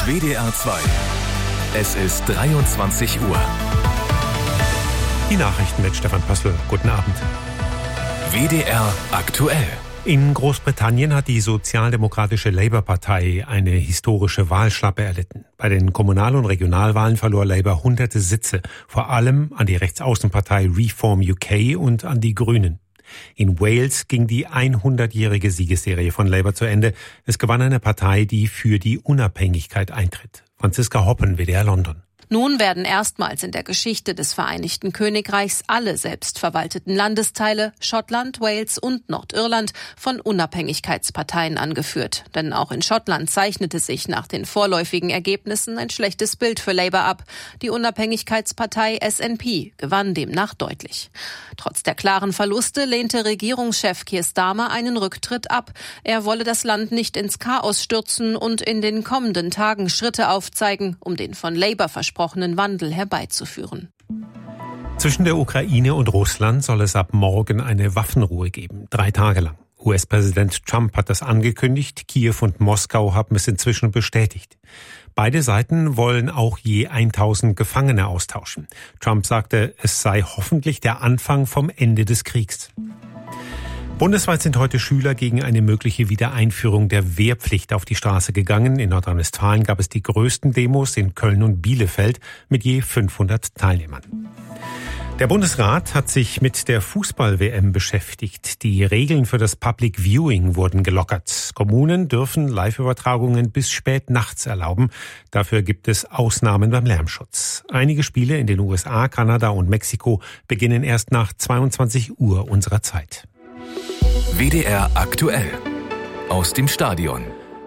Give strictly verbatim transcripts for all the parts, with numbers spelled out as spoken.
W D R zwei. Es ist dreiundzwanzig Uhr. Die Nachrichten mit Stefan Pössl. Guten Abend. W D R aktuell. In Großbritannien hat die sozialdemokratische Labour-Partei eine historische Wahlschlappe erlitten. Bei den Kommunal- und Regionalwahlen verlor Labour hunderte Sitze, vor allem an die Rechtsaußenpartei Reform U K und an die Grünen. In Wales ging die hundertjährige Siegesserie von Labour zu Ende. Es gewann eine Partei, die für die Unabhängigkeit eintritt. Franziska Hoppen, W D R London. Nun werden erstmals in der Geschichte des Vereinigten Königreichs alle selbstverwalteten Landesteile, Schottland, Wales und Nordirland, von Unabhängigkeitsparteien angeführt. Denn auch in Schottland zeichnete sich nach den vorläufigen Ergebnissen ein schlechtes Bild für Labour ab. Die Unabhängigkeitspartei S N P gewann demnach deutlich. Trotz der klaren Verluste lehnte Regierungschef Keir Starmer einen Rücktritt ab. Er wolle das Land nicht ins Chaos stürzen und in den kommenden Tagen Schritte aufzeigen, um den von Labour versprochenen Wandel herbeizuführen. Zwischen der Ukraine und Russland soll es ab morgen eine Waffenruhe geben, drei Tage lang. U S-Präsident Trump hat das angekündigt, Kiew und Moskau haben es inzwischen bestätigt. Beide Seiten wollen auch je tausend Gefangene austauschen. Trump sagte, es sei hoffentlich der Anfang vom Ende des Kriegs. Bundesweit sind heute Schüler gegen eine mögliche Wiedereinführung der Wehrpflicht auf die Straße gegangen. In Nordrhein-Westfalen gab es die größten Demos in Köln und Bielefeld mit je fünfhundert Teilnehmern. Der Bundesrat hat sich mit der Fußball-W M beschäftigt. Die Regeln für das Public Viewing wurden gelockert. Kommunen dürfen Live-Übertragungen bis spät nachts erlauben. Dafür gibt es Ausnahmen beim Lärmschutz. Einige Spiele in den U S A, Kanada und Mexiko beginnen erst nach zweiundzwanzig Uhr unserer Zeit. W D R aktuell. Aus dem Stadion.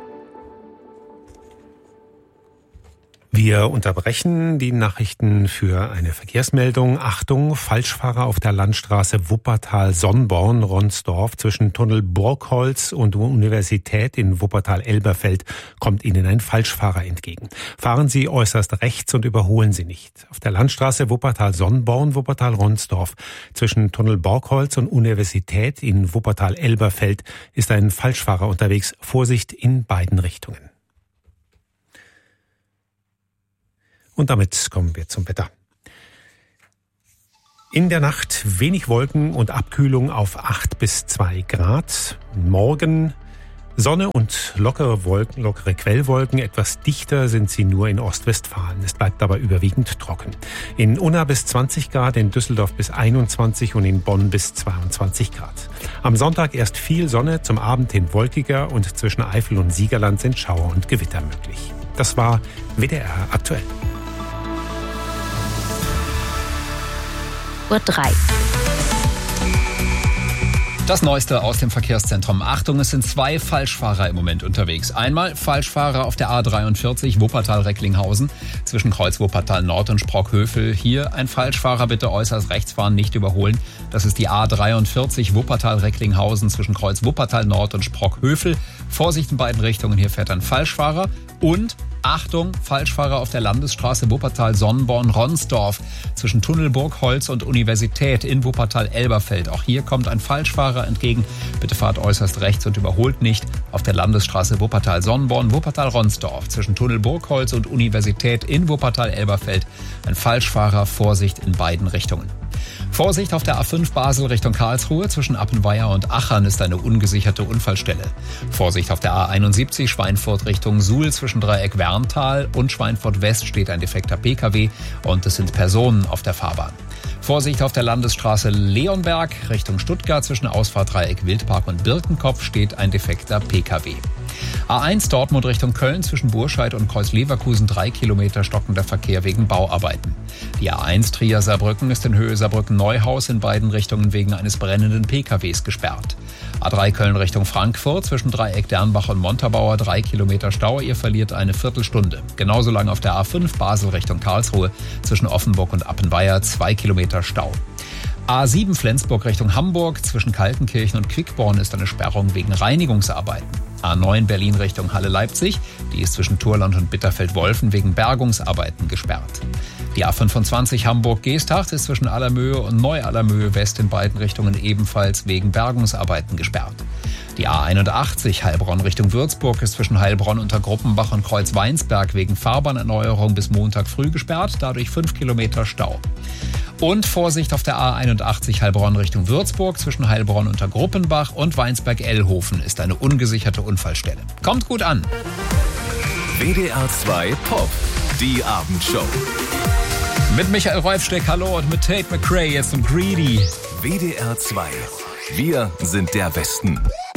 Wir unterbrechen die Nachrichten für eine Verkehrsmeldung. Achtung, Falschfahrer auf der Landstraße Wuppertal-Sonnborn-Ronsdorf zwischen Tunnel Burgholz und Universität in Wuppertal-Elberfeld kommt Ihnen ein Falschfahrer entgegen. Fahren Sie äußerst rechts und überholen Sie nicht. Auf der Landstraße Wuppertal-Sonnborn, Wuppertal-Ronsdorf zwischen Tunnel Burgholz und Universität in Wuppertal-Elberfeld ist ein Falschfahrer unterwegs. Vorsicht in beiden Richtungen. Und damit kommen wir zum Wetter. In der Nacht wenig Wolken und Abkühlung auf acht bis zwei Grad. Morgen Sonne und lockere Wolken, lockere Quellwolken. Etwas dichter sind sie nur in Ostwestfalen. Es bleibt aber überwiegend trocken. In Unna bis zwanzig Grad, in Düsseldorf bis einundzwanzig und in Bonn bis zweiundzwanzig Grad. Am Sonntag erst viel Sonne, zum Abend hin wolkiger und zwischen Eifel und Siegerland sind Schauer und Gewitter möglich. Das war W D R aktuell. Uhr drei. Das Neueste aus dem Verkehrszentrum. Achtung, es sind zwei Falschfahrer im Moment unterwegs. Einmal Falschfahrer auf der A dreiundvierzig Wuppertal-Recklinghausen zwischen Kreuz Wuppertal Nord und Sprockhövel. Hier ein Falschfahrer, bitte äußerst rechts fahren, nicht überholen. Das ist die A dreiundvierzig Wuppertal-Recklinghausen zwischen Kreuz Wuppertal Nord und Sprockhövel. Vorsicht in beiden Richtungen, hier fährt ein Falschfahrer. Und Achtung, Falschfahrer auf der Landesstraße Wuppertal-Sonnborn-Ronsdorf zwischen Tunnel Burgholz und Universität in Wuppertal-Elberfeld. Auch hier kommt ein Falschfahrer entgegen. Bitte fahrt äußerst rechts und überholt nicht. Auf der Landesstraße Wuppertal-Sonnborn, Wuppertal-Ronsdorf zwischen Tunnel Burgholz und Universität in Wuppertal-Elberfeld. Ein Falschfahrer, Vorsicht in beiden Richtungen. Vorsicht auf der A fünf Basel Richtung Karlsruhe zwischen Appenweier und Achern ist eine ungesicherte Unfallstelle. Vorsicht auf der A einundsiebzig Schweinfurt Richtung Suhl zwischen Dreieck Werntal und Schweinfurt West steht ein defekter P K W und es sind Personen auf der Fahrbahn. Vorsicht auf der Landesstraße Leonberg Richtung Stuttgart zwischen Ausfahrt Dreieck Wildpark und Birkenkopf steht ein defekter P K W. A eins Dortmund Richtung Köln zwischen Burscheid und Kreuz Leverkusen drei Kilometer stockender Verkehr wegen Bauarbeiten. Die A eins Trier Saarbrücken ist in Höhe Saarbrücken-Neuhaus in beiden Richtungen wegen eines brennenden P K Ws gesperrt. A drei Köln Richtung Frankfurt zwischen Dreieck Dernbach und Montabaur drei Kilometer Stau, ihr verliert eine Viertelstunde. Genauso lang auf der A fünf Basel Richtung Karlsruhe zwischen Offenburg und Appenweier zwei Kilometer Stau. A sieben Flensburg Richtung Hamburg zwischen Kaltenkirchen und Quickborn ist eine Sperrung wegen Reinigungsarbeiten. A neun Berlin Richtung Halle-Leipzig, die ist zwischen Turland und Bitterfeld-Wolfen wegen Bergungsarbeiten gesperrt. Die A fünfundzwanzig Hamburg-Geesthacht ist zwischen Allermöhe und Neu-Allermöhe West in beiden Richtungen ebenfalls wegen Bergungsarbeiten gesperrt. Die A einundachtzig Heilbronn Richtung Würzburg ist zwischen Heilbronn unter Gruppenbach und Kreuzweinsberg wegen Fahrbahnerneuerung bis Montag früh gesperrt, dadurch fünf Kilometer Stau. Und Vorsicht auf der A einundachtzig Heilbronn Richtung Würzburg zwischen Heilbronn unter Gruppenbach und Weinsberg-Ellhofen ist eine ungesicherte Unfallstelle. Kommt gut an. W D R zwei Pop, die Abendshow. Mit Michael Räufsteck, hallo, und mit Tate McRae jetzt und Greedy. W D R zwei. Wir sind der Westen.